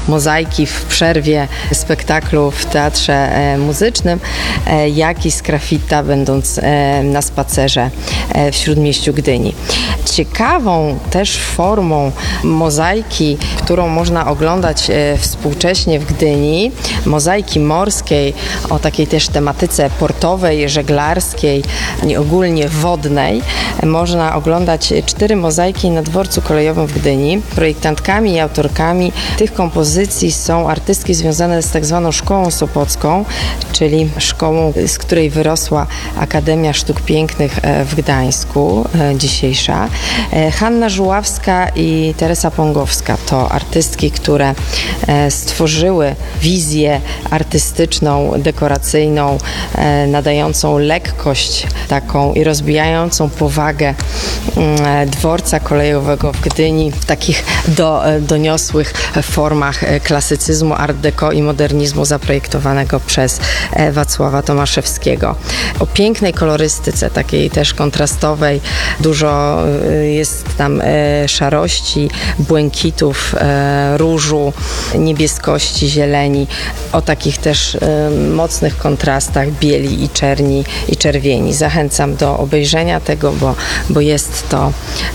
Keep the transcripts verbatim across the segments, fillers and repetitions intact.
mozaiki w przerwie spektaklu w Teatrze Muzycznym, jak i sgrafita, będąc na spacerze w Śródmieściu Gdyni. Ciekawą też formą mozaiki, którą można oglądać współcześnie w Gdyni, mozaiki morskiej o takiej też tematyce portowej, żeglarskiej i ogólnie wodnej, można oglądać cztery mozaiki na dworcu kolejowym w Gdyni. Projektantkami i autorkami tych kompozycji są artystki związane z tak zwaną Szkołą Sopocką, czyli szkołą, z której wyrosła Akademia Sztuk Pięknych w Gdańsku, dzisiejsza. Hanna Żuławska i Teresa Pongowska to artystki, które stworzyły wizję artystyczną, dekoracyjną, nadającą lekkość taką i rozbijającą powagę dworca kolejowego w Gdyni w takich do, doniosłych formach klasycyzmu, art deco i modernizmu zaprojektowanego przez Wacława Tomaszewskiego. O pięknej kolorystyce, takiej też kontrastowej, dużo jest tam szarości, błękitów, różu, niebieskości, zieleni, o takich też mocnych kontrastach bieli i czerni i czerwieni. Zachęcam do obejrzenia tego, bo, bo jest to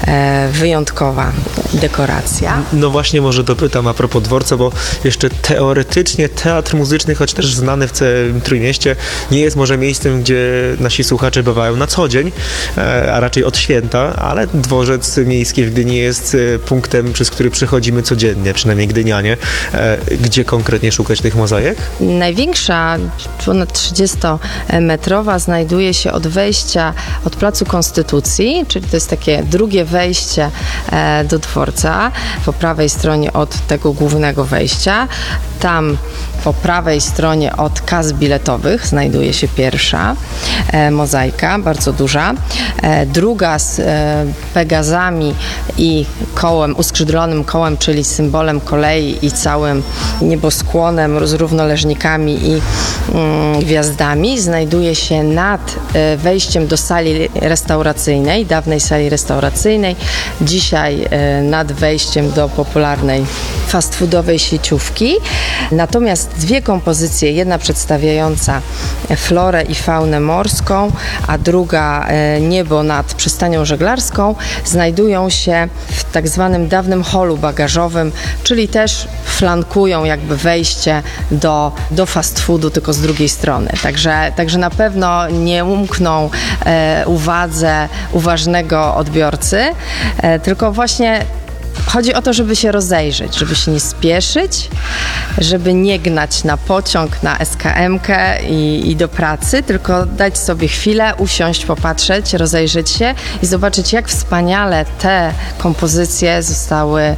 wyjątkowa dekoracja. No właśnie, może dopytam a propos dworca, bo jeszcze teoretycznie teatr muzyczny, choć też znany w całym Trójmieście, nie jest może miejscem, gdzie nasi słuchacze bywają na co dzień, a raczej od święta, ale dworzec miejski w Gdyni jest punktem, przez który przechodzimy codziennie, przynajmniej gdynianie. Gdzie konkretnie szukać tych mozaik? Największa, ponad trzydziestometrowa, znajduje się od wejścia od Placu Konstytucji, czyli to jest takie drugie wejście do dworca, po prawej stronie od tego głównego wejścia. Tam po prawej stronie od kas biletowych znajduje się pierwsza e, mozaika, bardzo duża. E, druga z e, Pegazami i kołem, uskrzydlonym kołem, czyli symbolem kolei i całym nieboskłonem z równoleżnikami i mm, gwiazdami, znajduje się nad e, wejściem do sali restauracyjnej, dawnej sali restauracyjnej, dzisiaj e, nad wejściem do popularnej fast foodowej sieciówki. Natomiast dwie kompozycje, jedna przedstawiająca florę i faunę morską, a druga niebo nad przystanią żeglarską, znajdują się w tak zwanym dawnym holu bagażowym, czyli też flankują jakby wejście do, do fast foodu, tylko z drugiej strony. Także, także na pewno nie umkną e, uwadze uważnego odbiorcy, e, tylko właśnie chodzi o to, żeby się rozejrzeć, żeby się nie spieszyć, żeby nie gnać na pociąg, na es ka emkę i, i do pracy, tylko dać sobie chwilę, usiąść, popatrzeć, rozejrzeć się i zobaczyć, jak wspaniale te kompozycje zostały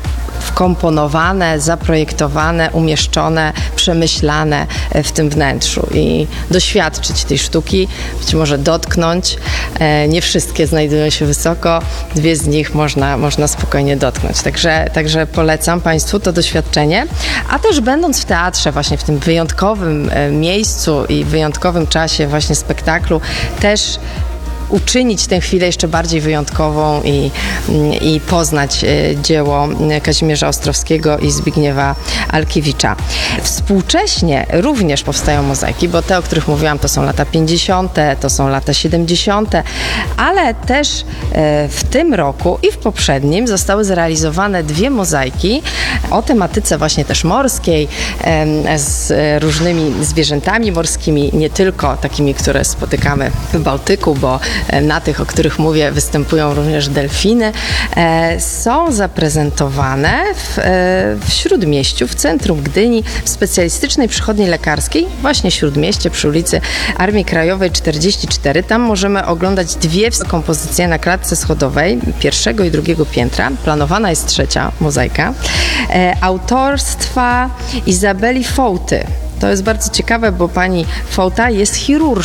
wkomponowane, zaprojektowane, umieszczone, przemyślane w tym wnętrzu i doświadczyć tej sztuki, być może dotknąć. Nie wszystkie znajdują się wysoko, dwie z nich można, można spokojnie dotknąć. Także, także polecam Państwu to doświadczenie, a też będąc w teatrze, właśnie w tym wyjątkowym miejscu i wyjątkowym czasie właśnie spektaklu, też uczynić tę chwilę jeszcze bardziej wyjątkową i, i poznać dzieło Kazimierza Ostrowskiego i Zbigniewa Alkiewicza. Współcześnie również powstają mozaiki, bo te, o których mówiłam, to są lata pięćdziesiąte, to są lata siedemdziesiąte, ale też w tym roku i w poprzednim zostały zrealizowane dwie mozaiki o tematyce właśnie też morskiej, z różnymi zwierzętami morskimi, nie tylko takimi, które spotykamy w Bałtyku, bo na tych, o których mówię, występują również delfiny, są zaprezentowane w, w Śródmieściu, w centrum Gdyni, w specjalistycznej przychodni lekarskiej, właśnie Śródmieście, przy ulicy Armii Krajowej czterdzieści cztery. Tam możemy oglądać dwie kompozycje na klatce schodowej pierwszego i drugiego piętra. Planowana jest trzecia mozaika. Autorstwa Izabeli Fołty. To jest bardzo ciekawe, bo pani Fołta jest chirurżką.